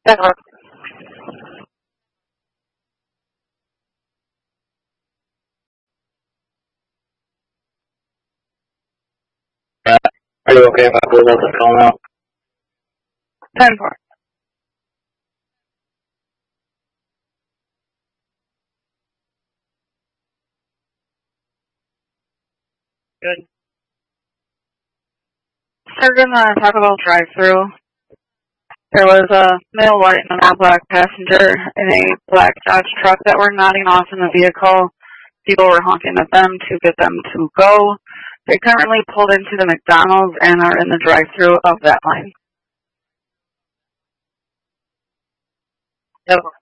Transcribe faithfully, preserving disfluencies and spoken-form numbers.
Uh, Are you okay if I pull up the phone out? ten four. Good. We're gonna talk about drive-through. There was a male white and a black passenger in a black Dodge truck that were nodding off in the vehicle. People were honking at them to get them to go. They currently pulled into the McDonald's and are in the drive-through of that line. Yep.